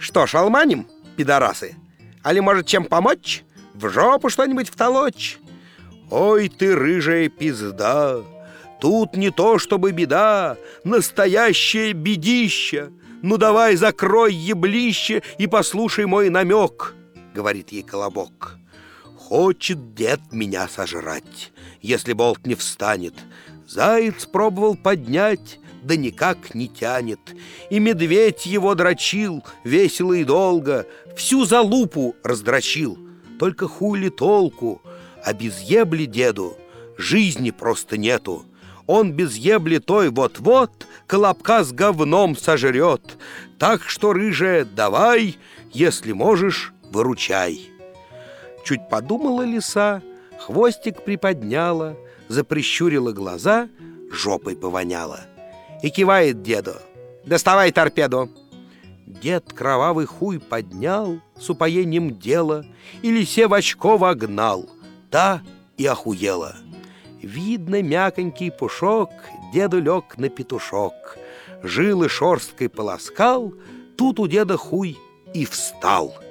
Что ж, алманим, пидорасы? Али может чем помочь? В жопу что-нибудь втолочь? Ой ты, рыжая пизда, тут не то чтобы беда, настоящее бедища. Ну давай закрой еблище и послушай мой намек, говорит ей Колобок. Хочет дед меня сожрать, если болт не встанет. Заяц пробовал поднять, да никак не тянет. И медведь его дрочил весело и долго, всю залупу раздрочил. Только хуй ли толку, а без ебли деду жизни просто нету. Он без ебли той вот-вот Колобка с говном сожрет. Так что, рыжая, давай, если можешь, выручай. Чуть подумала лиса, хвостик приподняла, заприщурила глаза, жопой повоняла. И кивает деду: доставай торпеду. Дед кровавый хуй поднял с упоением дела и лисе в очко вогнал. Та и охуела. Видно, мяконький пушок деду лег на петушок. Жилы шорсткой полоскал, тут у деда хуй и встал.